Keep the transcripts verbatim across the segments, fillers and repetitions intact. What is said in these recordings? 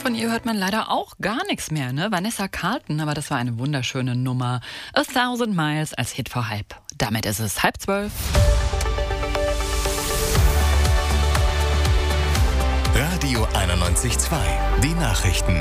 von ihr hört man leider auch gar nichts mehr, ne? Vanessa Carlton, aber das war eine wunderschöne Nummer. A Thousand Miles als Hit vor halb. Damit ist es halb zwölf. Radio einundneunzig Komma zwei. Die Nachrichten.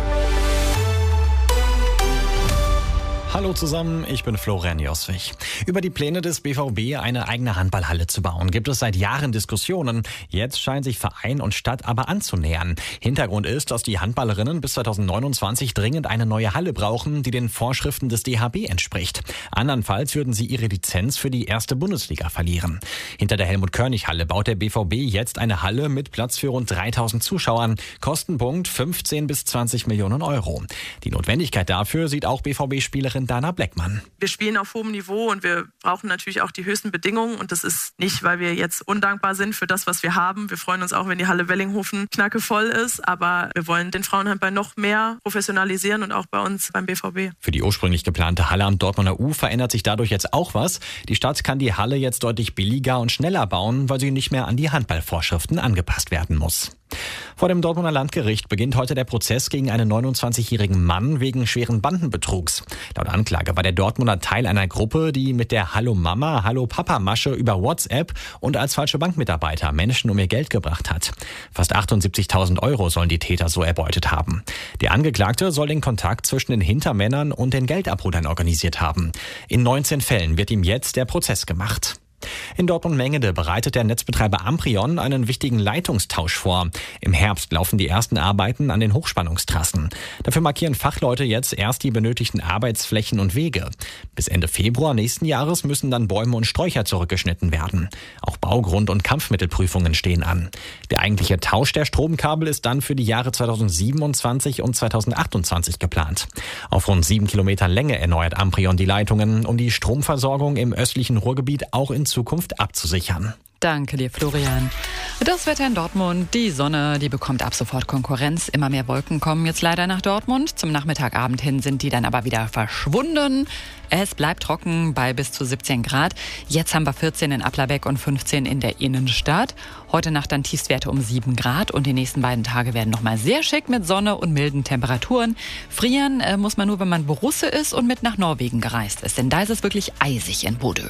Hallo zusammen, ich bin Florian Joswig. Über die Pläne des B V B, eine eigene Handballhalle zu bauen, gibt es seit Jahren Diskussionen. Jetzt scheinen sich Verein und Stadt aber anzunähern. Hintergrund ist, dass die Handballerinnen bis zweitausendneunundzwanzig dringend eine neue Halle brauchen, die den Vorschriften des D H B entspricht. Andernfalls würden sie ihre Lizenz für die erste Bundesliga verlieren. Hinter der Helmut-Körnig-Halle baut der B V B jetzt eine Halle mit Platz für rund dreitausend Zuschauern. Kostenpunkt fünfzehn bis zwanzig Millionen Euro. Die Notwendigkeit dafür sieht auch B V B-Spielerin Dana Bleckmann. Wir spielen auf hohem Niveau und wir brauchen natürlich auch die höchsten Bedingungen. Und das ist nicht, weil wir jetzt undankbar sind für das, was wir haben. Wir freuen uns auch, wenn die Halle Wellinghofen knackevoll ist. Aber wir wollen den Frauenhandball noch mehr professionalisieren und auch bei uns beim B V B. Für die ursprünglich geplante Halle am Dortmunder U verändert sich dadurch jetzt auch was. Die Stadt kann die Halle jetzt deutlich billiger und schneller bauen, weil sie nicht mehr an die Handballvorschriften angepasst werden muss. Vor dem Dortmunder Landgericht beginnt heute der Prozess gegen einen neunundzwanzigjährigen Mann wegen schweren Bandenbetrugs. Laut Anklage war der Dortmunder Teil einer Gruppe, die mit der Hallo Mama, Hallo Papa Masche über WhatsApp und als falsche Bankmitarbeiter Menschen um ihr Geld gebracht hat. Fast achtundsiebzigtausend Euro sollen die Täter so erbeutet haben. Der Angeklagte soll den Kontakt zwischen den Hintermännern und den Geldabholern organisiert haben. In neunzehn Fällen wird ihm jetzt der Prozess gemacht. In Dortmund-Mengede bereitet der Netzbetreiber Amprion einen wichtigen Leitungstausch vor. Im Herbst laufen die ersten Arbeiten an den Hochspannungstrassen. Dafür markieren Fachleute jetzt erst die benötigten Arbeitsflächen und Wege. Bis Ende Februar nächsten Jahres müssen dann Bäume und Sträucher zurückgeschnitten werden. Auch Baugrund- und Kampfmittelprüfungen stehen an. Der eigentliche Tausch der Stromkabel ist dann für die Jahre zweitausendsiebenundzwanzig und zweitausendachtundzwanzig geplant. Auf rund sieben Kilometern Länge erneuert Amprion die Leitungen, um die Stromversorgung im östlichen Ruhrgebiet auch in Zukunft abzusichern. Danke dir, Florian. Das Wetter in Dortmund, die Sonne, die bekommt ab sofort Konkurrenz. Immer mehr Wolken kommen jetzt leider nach Dortmund. Zum Nachmittagabend hin sind die dann aber wieder verschwunden. Es bleibt trocken bei bis zu siebzehn Grad. Jetzt haben wir vierzehn in Applerbeck und fünfzehn in der Innenstadt. Heute Nacht dann Tiefstwerte um sieben Grad und die nächsten beiden Tage werden nochmal sehr schick mit Sonne und milden Temperaturen. Frieren äh, muss man nur, wenn man Borusse ist und mit nach Norwegen gereist ist, denn da ist es wirklich eisig in Bodø.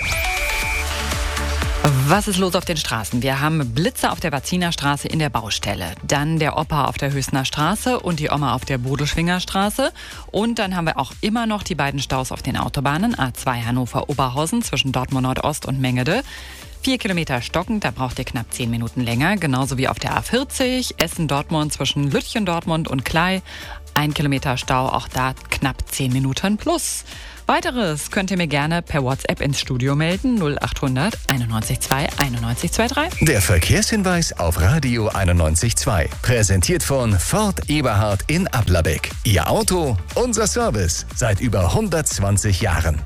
Was ist los auf den Straßen? Wir haben Blitzer auf der Vaziner Straße in der Baustelle. Dann der Opa auf der Höchstner Straße und die Oma auf der Bodeschwinger Straße. Und dann haben wir auch immer noch die beiden Staus auf den Autobahnen. A zwei Hannover-Oberhausen zwischen Dortmund Nordost und Mengede. Vier Kilometer stockend, da braucht ihr knapp zehn Minuten länger. Genauso wie auf der A vierzig, Essen-Dortmund zwischen Lütchen-Dortmund und Klei. Ein Kilometer Stau, auch da knapp zehn Minuten plus. Weiteres könnt ihr mir gerne per WhatsApp ins Studio melden. null achthundert einundneunzig zwei einundneunzig zweiunddreißig. Der Verkehrshinweis auf Radio einundneunzig Komma zwei. Präsentiert von Ford Eberhard in Applerbeck. Ihr Auto, unser Service. Seit über hundertzwanzig Jahren.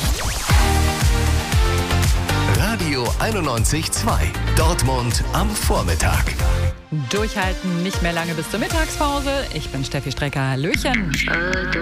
Radio einundneunzig Komma zwei. Dortmund am Vormittag. Durchhalten, nicht mehr lange bis zur Mittagspause. Ich bin Steffi Strecker. Hallöchen.